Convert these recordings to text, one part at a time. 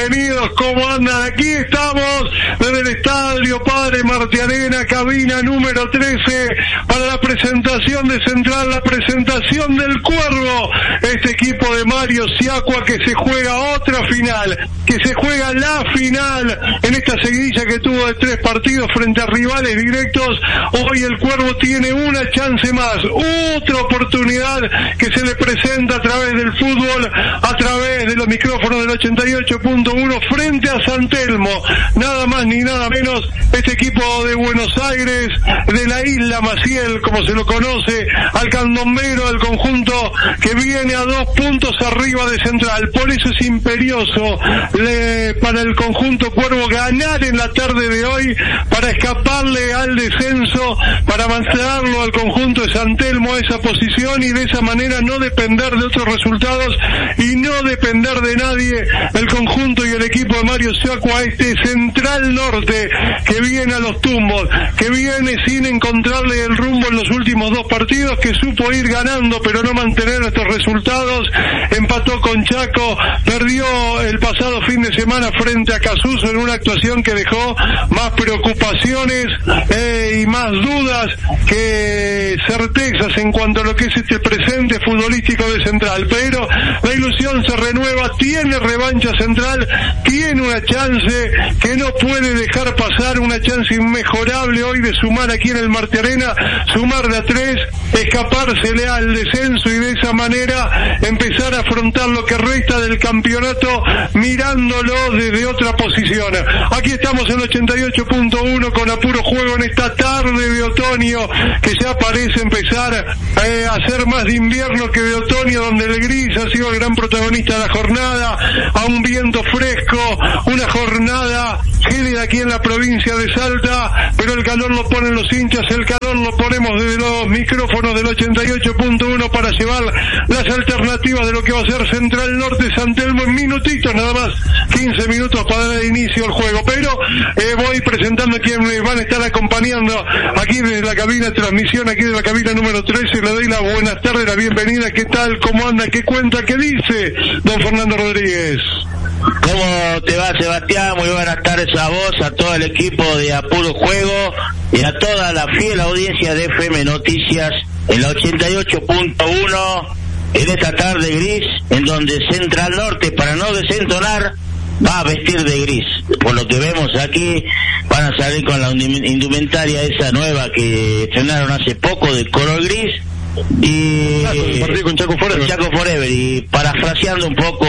bienvenidos, ¿cómo andan? Aquí estamos desde el estadio Padre Martiarena, cabina número 13, para la presentación de Central, la presentación del Cuervo, este equipo de Mario Siacua que se juega otra final, que se juega la final en esta seguidilla que tuvo de 3 partidos frente a rivales directos. Hoy el Cuervo tiene una chance más, otra oportunidad que se le presenta a través del fútbol, a través de los micrófonos del 88.1 frente a San Telmo, nada más ni nada menos, este equipo de Buenos Aires, de la isla Maciel, como se lo conoce, al candombero del conjunto que viene a 2 puntos arriba de Central. Por eso es imperioso para el conjunto Cuervo ganar en la tarde de hoy, para escaparle al descenso, para mandarlo al conjunto de San Telmo a esa posición y de esa manera no depender de otros resultados y no depender de nadie. El conjunto y el equipo de Mario Siacua, este Central Norte que viene a los tumbos, que viene sin encontrarle el rumbo en los últimos 2 partidos, que supo ir ganando pero no mantener estos resultados, empató con Chaco, perdió el pasado fin de semana frente a Casuso en una actuación que dejó más preocupaciones y más dudas que certezas en cuanto a lo que es este presente futbolístico de Central, pero la ilusión se renueva, tiene revancha Central, tiene una chance que no puede dejar pasar, una chance inmejorable hoy de sumar aquí en el Martiarena, sumar de a 3, escapársele al descenso y de esa manera empezar a afrontar lo que resta del campeonato mirándolo desde otra posición. Aquí estamos en 88.1 con apuro juego en esta tarde de otoño que ya parece empezar a ser más de invierno que de otoño, donde el gris ha sido el gran protagonista de la jornada, a un viento fresco, una jornada gélida aquí en la provincia de Salta, pero el calor lo ponen los hinchas, el calor lo ponemos desde los micrófonos del 88.1 para llevar las alternativas de lo que va a ser Central Norte San Telmo en minutitos, nada más 15 minutos para dar inicio al juego, pero voy presentando a quienes van a estar acompañando aquí desde la cabina de transmisión, aquí de la cabina número 13, le doy la buenas tardes, la bienvenida. ¿Qué tal? ¿Cómo anda? ¿Qué cuenta? ¿Qué dice don Fernando Rodríguez? ¿Cómo te va, Sebastián? Muy buenas tardes a vos, a todo el equipo de Apuro Juego y a toda la fiel audiencia de FM Noticias en la 88.1 en esta tarde gris, en donde Central Norte, para no desentonar, va a vestir de gris. Por lo que vemos aquí, van a salir con la indumentaria esa nueva que estrenaron hace poco de color gris. Y con Chaco Forever, y parafraseando un poco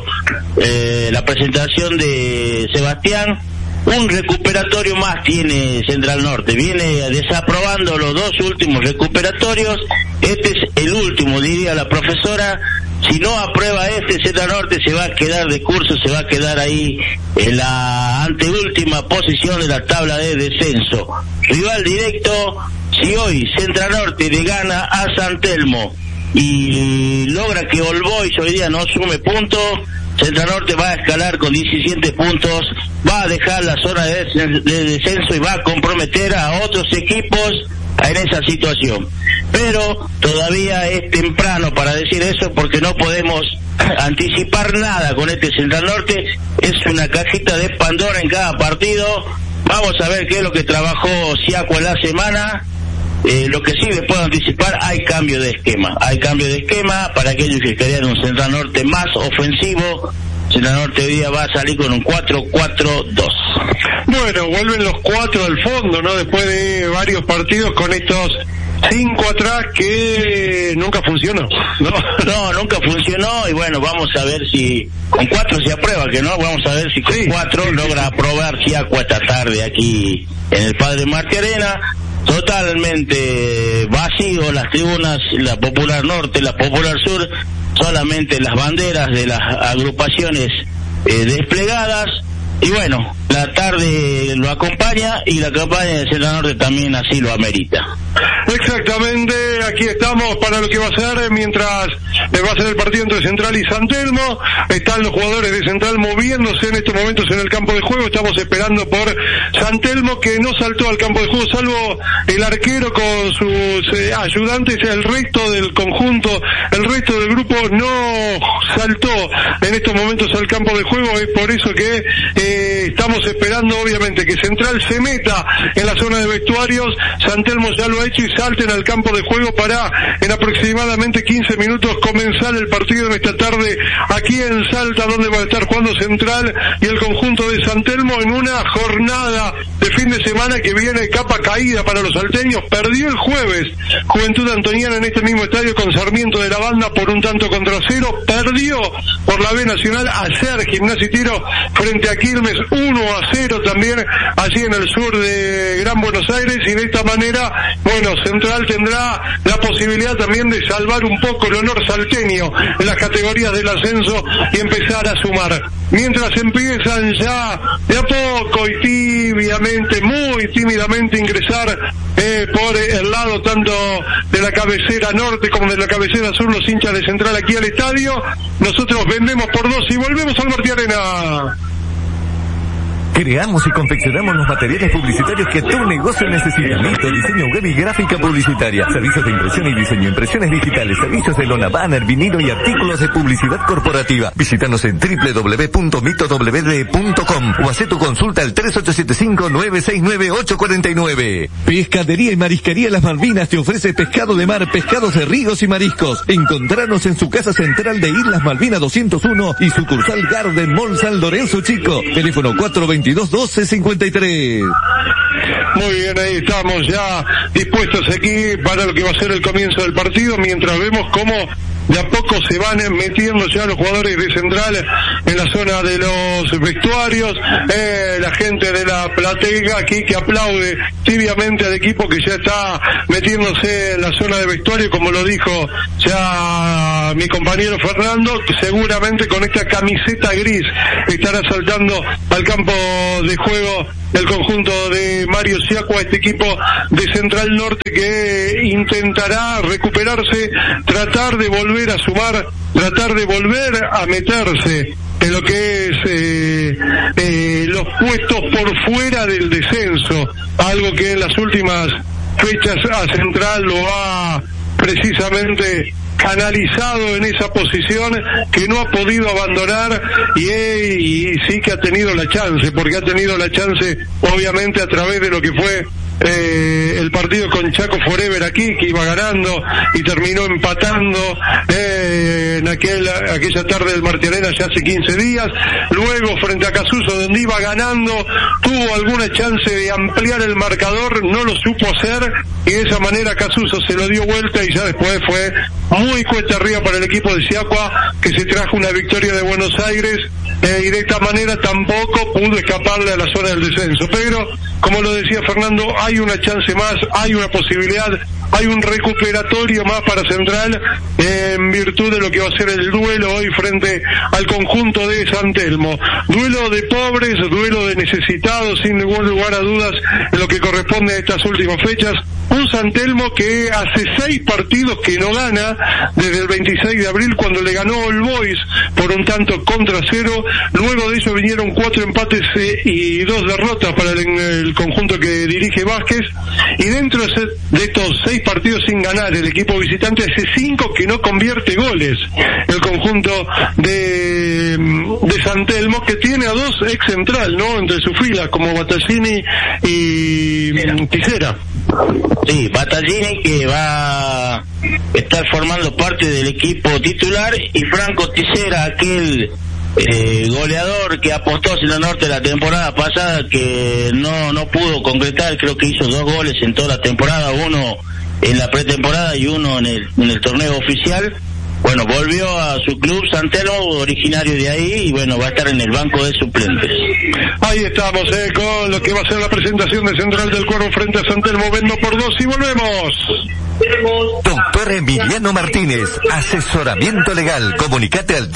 la presentación de Sebastián, un recuperatorio más tiene Central Norte, viene desaprobando los 2 últimos recuperatorios, este es el último, diría la profesora. Si no aprueba Central Norte se va a quedar de curso, se va a quedar ahí en la anteúltima posición de la tabla de descenso. Rival directo, si hoy Central Norte le gana a San Telmo y logra que All Boys hoy día no sume puntos, Central Norte va a escalar con 17 puntos, va a dejar la zona de descenso y va a comprometer a otros equipos en esa situación. Pero todavía es temprano para decir eso porque no podemos anticipar nada con este Central Norte, es una cajita de Pandora en cada partido. Vamos a ver qué es lo que trabajó Siacua en la semana. Lo que sí les puedo anticipar, hay cambio de esquema para aquellos que querían un Central Norte más ofensivo. Central Norte hoy día va a salir con un 4-4-2. Bueno, vuelven los 4 al fondo, ¿no? Después de varios partidos con estos 5 atrás que nunca funcionó, ¿no? No, nunca funcionó y bueno, vamos a ver si con 4 se aprueba, que no, vamos a ver si con 4 logra aprobar Siacua esta tarde aquí en el Padre Martiarena. Totalmente vacío las tribunas, la Popular Norte, la Popular Sur, solamente las banderas de las agrupaciones desplegadas, y bueno, la tarde lo acompaña y la campaña de Central Norte también así lo amerita. Exactamente, aquí estamos para lo que va a ser mientras va a ser el partido entre Central y San Telmo. Están los jugadores de Central moviéndose en estos momentos en el campo de juego. Estamos esperando por San Telmo, que no saltó al campo de juego, salvo el arquero con sus ayudantes. El resto del conjunto, el resto del grupo no saltó en estos momentos al campo de juego. Es por eso que estamos esperando, obviamente, que Central se meta en la zona de vestuarios. San Telmo ya lo ha hecho y salten al campo de juego para en aproximadamente 15 minutos comenzar el partido en esta tarde aquí en Salta, donde va a estar jugando Central y el conjunto de San Telmo en una jornada de fin de semana que viene de capa caída para los salteños. Perdió el jueves Juventud Antoniana en este mismo estadio con Sarmiento de la Banda por 1-0. Perdió por la B Nacional ayer Gimnasia y Tiro frente a Quilmes 1-0 también allí en el sur de Gran Buenos Aires, y de esta manera, bueno, Central tendrá la posibilidad también de salvar un poco el honor salteño en las categorías del ascenso y empezar a sumar. Mientras empiezan ya de a poco y tibiamente, muy tímidamente ingresar por el lado tanto de la cabecera norte como de la cabecera sur los hinchas de Central aquí al estadio. Nosotros vendemos por 2 y volvemos al Martí Arena. Creamos y confeccionamos los materiales publicitarios que tu negocio necesita. Listo, diseño web y gráfica publicitaria. Servicios de impresión y diseño, impresiones digitales, servicios de lona, banner, vinilo y artículos de publicidad corporativa. Visítanos en www.mitowd.com o haz tu consulta al 3875-969-849. Pescadería y Marisquería Las Malvinas te ofrece pescado de mar, pescados de ríos y mariscos. Encontranos en su casa central de Islas Malvinas 201 y sucursal Garden Mall San Lorenzo Chico. Teléfono 422-1253. Muy bien, ahí estamos ya dispuestos aquí para lo que va a ser el comienzo del partido, mientras vemos cómo de a poco se van metiendo ya los jugadores de Central en la zona de los vestuarios, la gente de la platea aquí que aplaude tibiamente al equipo que ya está metiéndose en la zona de vestuario, como lo dijo ya mi compañero Fernando, que seguramente con esta camiseta gris estará saltando al campo de juego el conjunto de Mario Siacua, este equipo de Central Norte que intentará recuperarse, tratar de volver a sumar, tratar de volver a meterse en lo que es los puestos por fuera del descenso, algo que en las últimas fechas a Central lo ha precisamente canalizado en esa posición, que no ha podido abandonar y sí que ha tenido la chance, porque ha tenido la chance obviamente a través de lo que fue el partido con Chaco Forever aquí, que iba ganando y terminó empatando en aquella tarde del Martí Arena ya hace 15 días, luego frente a Casuso donde iba ganando, tuvo alguna chance de ampliar el marcador, no lo supo hacer y de esa manera Casuso se lo dio vuelta y ya después fue muy cuesta arriba para el equipo de Siacua, que se trajo una victoria de Buenos Aires y de esta manera tampoco pudo escaparle a la zona del descenso, pero como lo decía Fernando, hay una chance más, hay una posibilidad, hay un recuperatorio más para Central en virtud de lo que va a ser el duelo hoy frente al conjunto de San Telmo. Duelo de pobres, duelo de necesitados, sin ningún lugar a dudas en lo que corresponde a estas últimas fechas. Un San Telmo que hace 6 partidos que no gana desde el 26 de abril cuando le ganó All Boys por 1-0. Luego de eso vinieron 4 empates y 2 derrotas para el conjunto que dirige Vázquez, y dentro de estos 6 partidos sin ganar el equipo visitante hace 5 que no convierte goles el conjunto de San Telmo, que tiene a 2 ex Central, ¿no?, entre sus filas como Battaglini y Tisera. Sí, Battaglini, que va a estar formando parte del equipo titular, y Franco Tisera, aquel goleador que apostó hacia el norte la temporada pasada, que no pudo concretar, creo que hizo 2 goles en toda la temporada, uno en la pretemporada y uno en el torneo oficial. Bueno, volvió a su club San Telmo, originario de ahí, y bueno, va a estar en el banco de suplentes. Ahí estamos, con lo que va a ser la presentación de Central del Cuervo frente a San Telmo. Vendo por 2 y volvemos. Doctor Emiliano Martínez, asesoramiento legal. Comunicate al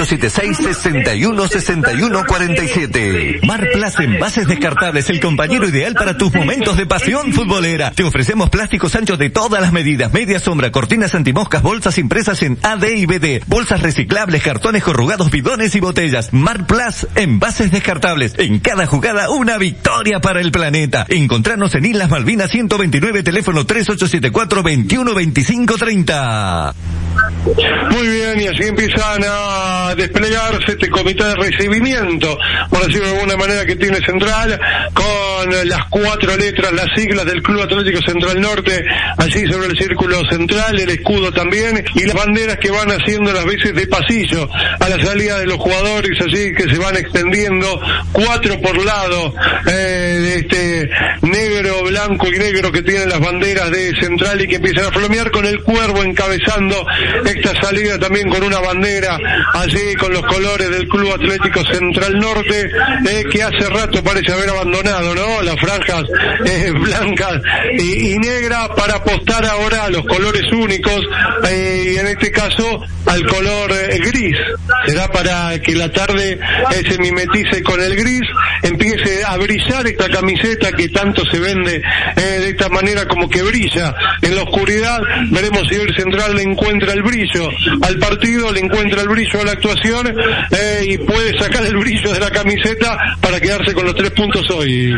3876-616147. Marplas Envases Descartables, el compañero ideal para tus momentos de pasión futbolera. Te ofrecemos plásticos anchos de todas las medidas, media sombra, cortinas antimoscas, bolsas impresas en AD y BD, bolsas reciclables, cartones corrugados, bidones y botellas. Marplas Envases Descartables. En cada jugada una victoria para el planeta. Encontranos en Islas Malvinas 129, teléfono 3874-212530. Muy bien, y así empiezan a desplegarse este comité de recibimiento, por decirlo de alguna manera, que tiene Central, con las 4 letras, las siglas del Club Atlético Central Norte, allí sobre el círculo central, el escudo también, y las banderas que van haciendo las veces de pasillo a la salida de los jugadores, allí que se van extendiendo, 4 por lado, de este negro, blanco y negro que tienen las banderas de Central, y que empiezan a flamear, con el Cuervo encabezando esta salida también con una bandera allí con los colores del Club Atlético Central Norte, que hace rato parece haber abandonado, ¿no? Las franjas blancas y negras, para apostar ahora a los colores únicos, y en este caso al color gris. Será para que la tarde se mimetice con el gris, empiece a brillar esta camiseta que tanto se vende de esta manera, como que brilla en la oscuridad. Veremos si hoy Central le encuentra el brillo al partido, le encuentra el brillo a la actuación, y puede sacar el brillo de la camiseta para quedarse con los 3 puntos hoy.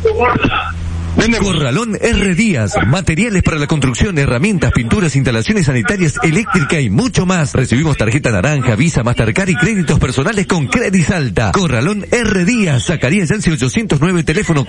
Corralón R. Díaz, materiales para la construcción, herramientas, pinturas, instalaciones sanitarias, eléctrica y mucho más. Recibimos tarjeta naranja, Visa, Mastercard y créditos personales con Credisalta. Corralón R. Díaz, Zacarías Yancy 809, teléfono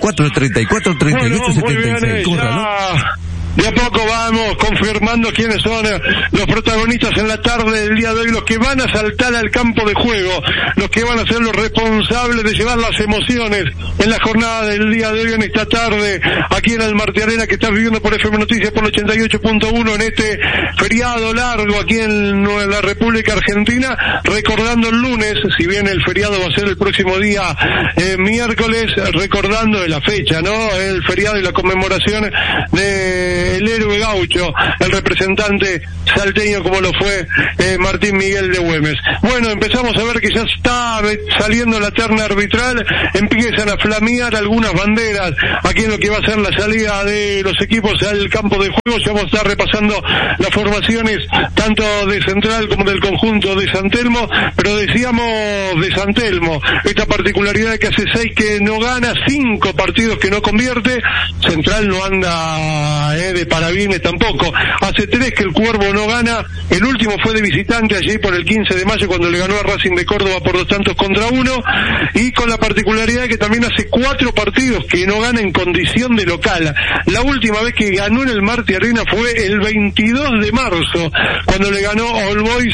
434-3876. Corralón. De a poco vamos confirmando quiénes son los protagonistas en la tarde del día de hoy, los que van a saltar al campo de juego, los que van a ser los responsables de llevar las emociones en la jornada del día de hoy, en esta tarde, aquí en el Marte Arena, que estás viviendo por FM Noticias por el 88.1, en este feriado largo aquí en la República Argentina, recordando el lunes, si bien el feriado va a ser el próximo día miércoles, recordando de la fecha, ¿no? El feriado y la conmemoración de el héroe gaucho, el representante salteño como lo fue Martín Miguel de Güemes. Bueno, empezamos a ver que ya está saliendo la terna arbitral, empiezan a flamear algunas banderas aquí en lo que va a ser la salida de los equipos al campo de juego. Ya vamos a estar repasando las formaciones tanto de Central como del conjunto de San Telmo, pero decíamos de San Telmo, esta particularidad de que hace 6 que no gana, 5 partidos que no convierte. Central no anda de parabienes tampoco, hace 3 que el Cuervo no gana, el último fue de visitante allí por el 15 de mayo cuando le ganó a Racing de Córdoba por 2-1, y con la particularidad de que también hace 4 partidos que no gana en condición de local. La última vez que ganó en el Marte Arena fue el 22 de marzo, cuando le ganó a All Boys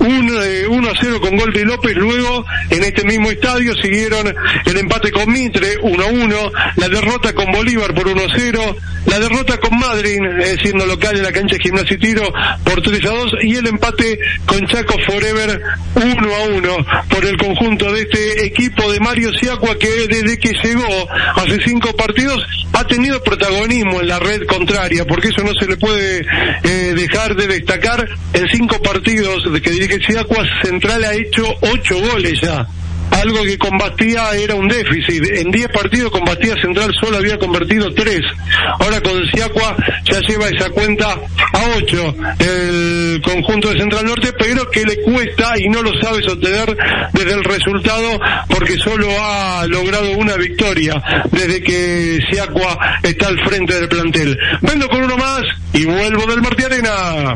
1-0 con gol de López. Luego en este mismo estadio siguieron el empate con Mitre 1-1, la derrota con Bolívar por 1-0, la derrota con Madrid siendo local en la cancha de Gimnasia y Tiro por 3-2, y el empate con Chaco Forever 1-1 por el conjunto de este equipo de Mario Siacua, que desde que llegó hace 5 partidos ha tenido protagonismo en la red contraria, porque eso no se le puede dejar de destacar. En 5 partidos de que dirige Siacua, Central ha hecho 8 goles ya, algo que con Bastía era un déficit. En 10 partidos con Bastía Central solo había convertido 3. Ahora con Siacua ya lleva esa cuenta a 8 el conjunto de Central Norte, pero que le cuesta y no lo sabe sostener desde el resultado, porque solo ha logrado una victoria desde que Siacua está al frente del plantel. Vendo con uno más y vuelvo del Marte Arena.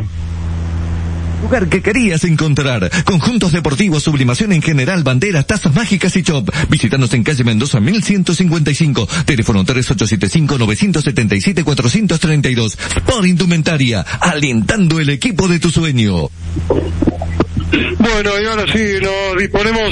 Lugar que querías encontrar. Conjuntos deportivos, sublimación en general, banderas, tazas mágicas y shop. Visítanos en calle Mendoza 1155. Teléfono 3875-977-432. Sport Indumentaria. Alentando el equipo de tu sueño. Bueno, y ahora sí, nos disponemos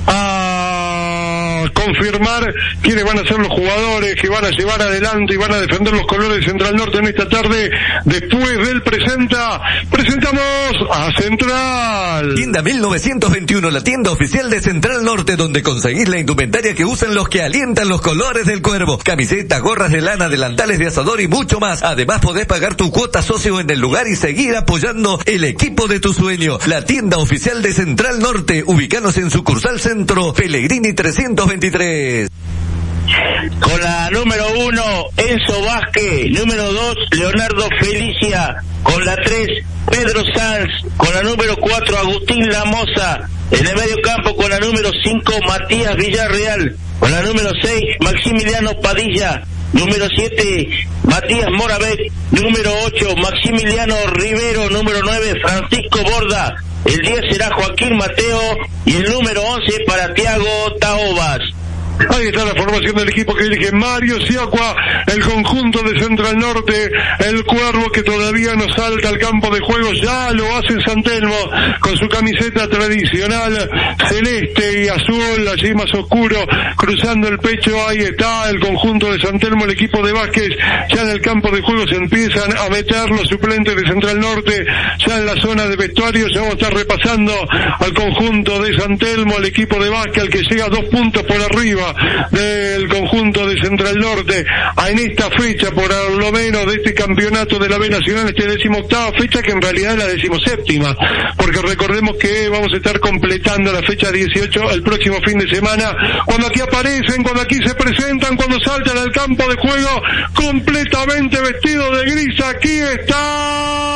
a confirmar quiénes van a ser los jugadores que van a llevar adelante y van a defender los colores de Central Norte en esta tarde. Después del presentamos a Central. Tienda 1921, la tienda oficial de Central Norte, donde conseguís la indumentaria que usan los que alientan los colores del Cuervo. Camisetas, gorras de lana, delantales de asador y mucho más. Además podés pagar tu cuota socio en el lugar y seguir apoyando el equipo de tu sueño. La tienda oficial de Central Norte, ubicanos en sucursal Centro, Pellegrini 323. Con la número 1, Enzo Vázquez. Número 2, Leonardo Felicia. Con la 3, Pedro Sanz. Con la número 4, Agustín Lamosa. En el medio campo con la número 5, Matías Villarreal. Con la número 6, Maximiliano Padilla. número 7, Matías Moravec, número 8, Maximiliano Rivero, número 9, Francisco Borda, el 10 será Joaquín Mateo y el número 11 para Tiago Taobas. Ahí está la formación del equipo que dirige Mario Siacua, el conjunto de Central Norte, el Cuervo que todavía no salta al campo de juego, ya lo hace en San Telmo, con su camiseta tradicional, celeste y azul, allí más oscuro, cruzando el pecho, ahí está el conjunto de San Telmo, el equipo de Vázquez, ya en el campo de juego se empiezan a meter los suplentes de Central Norte, ya en la zona de vestuarios, ya vamos a estar repasando al conjunto de San Telmo, al equipo de Vázquez, al que llega 2 puntos por arriba del conjunto de Central Norte en esta fecha, por lo menos de este campeonato de la B Nacional, este 18ª fecha, que en realidad es la 17ª, porque recordemos que vamos a estar completando la fecha 18 el próximo fin de semana, cuando aquí aparecen, cuando aquí se presentan, cuando saltan al campo de juego completamente vestido de gris. Aquí está